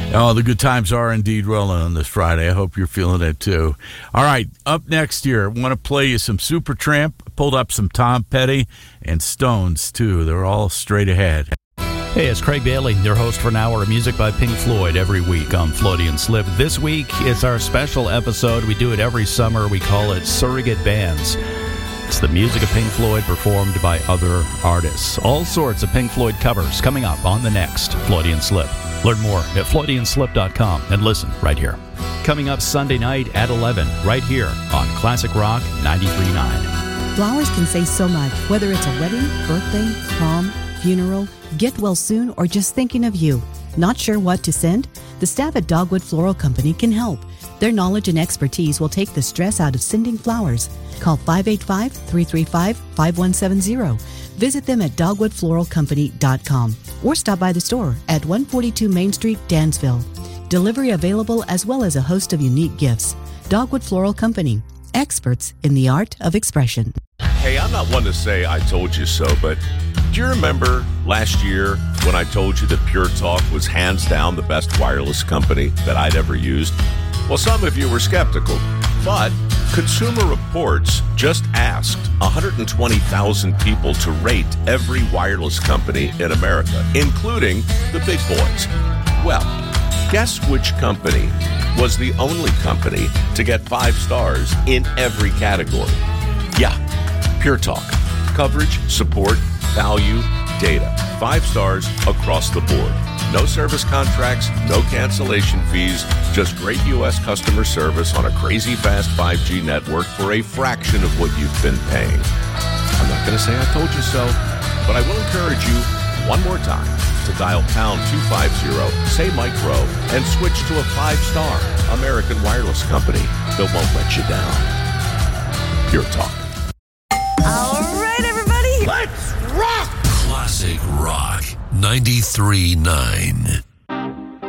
Oh, the good times are indeed rolling on this Friday. I hope you're feeling it too. All right, up next here, I want to play you some Supertramp. Pulled up some Tom Petty and Stones too. They're all straight ahead. Hey, it's Craig Bailey, your host for an hour of music by Pink Floyd every week on Floaty and Slip. This week, it's our special episode. We do it every summer. We call it Surrogate Bands. It's the music of Pink Floyd performed by other artists. All sorts of Pink Floyd covers coming up on the next Floaty and Slip. Learn more at floatyandslip.com and listen right here. Coming up Sunday night at 11, right here on Classic Rock 93.9. Flowers can say so much, whether it's a wedding, birthday, prom, funeral, get well soon, or just thinking of you. Not sure what to send? The staff at Dogwood Floral Company can help. Their knowledge and expertise will take the stress out of sending flowers. Call 585-335-5170. Visit them at dogwoodfloralcompany.com or stop by the store at 142 Main Street, Dansville. Delivery available as well as a host of unique gifts. Dogwood Floral Company, experts in the art of expression. Hey, I'm not one to say I told you so, but do you remember last year when I told you that Pure Talk was hands down the best wireless company that I'd ever used? Well, some of you were skeptical, but Consumer Reports just asked 120,000 people to rate every wireless company in America, including the big boys. Well, guess which company was the only company to get 5 stars in every category? Yeah, Pure Talk. Coverage, support, value, data. 5 stars across the board. No service contracts, no cancellation fees, just great U.S. customer service on a crazy fast 5G network for a fraction of what you've been paying. I'm not going to say I told you so, but I will encourage you one more time to dial pound 250, say Mike Rowe, and switch to a 5-star American wireless company that won't let you down. Pure Talk. All right, everybody. Let's rock! Classic Rock 93.9.